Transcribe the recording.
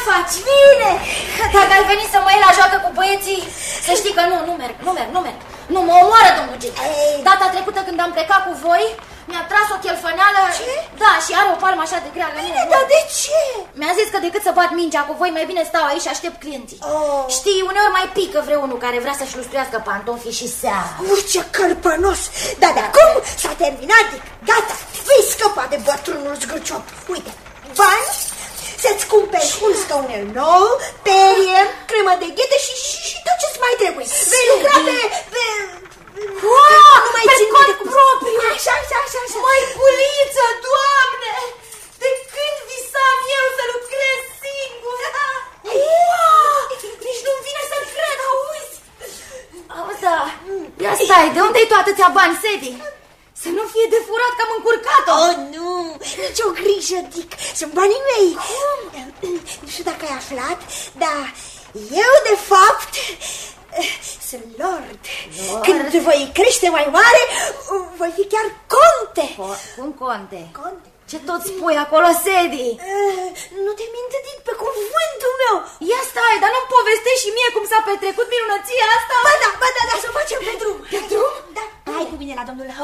faci? Bine! Dacă ai venit să mă iei la joacă cu băieții, să știi că nu merg. Nu, mă omoară domnul G. Data trecută când am plecat cu voi, mi-a tras o chelfăneală. Ce? Da, și are o palmă așa de grea. Bine, dar de ce? Mi-a zis că decât să bat mingea cu voi, mai bine stau aici și aștept clienții. Știi, uneori mai pică vreunul care vrea să-și lustruiască pantofii și seara. Ce cărpănos! Dar de acum s-a terminat, gata, vei scăpa de bătrânul zgâciop. Uite, bani, să-ți cumperi un scaunel nou, perie, cremă de ghete și tot ce-ți mai trebuie. Vei lucra pe... Pe cont propriu! Așa. Măiculiță, Doamne! De când visam eu să lucrez singur? Nici nu-mi vine să cred, auzi? Auzi, da, ia stai, de unde-i tu atâția bani, Sedi? Să nu fie de furat că am încurcat-o. Nu, nicio grijă, Dick, sunt banii mei. Nu știu dacă ai aflat, dar eu, de fapt, sunt lord. Când voi crește mai mare, voi fi chiar conte. Cum conte? Conte. Ce tot spui acolo, Sedi? Nu te mint, Dick, pe cuvântul meu. Ia stai, dar nu-mi povestești și mie cum s-a petrecut minunăția asta? Ba da, să o facem pe drum. Pe drum? Da, hai cu mine la domnul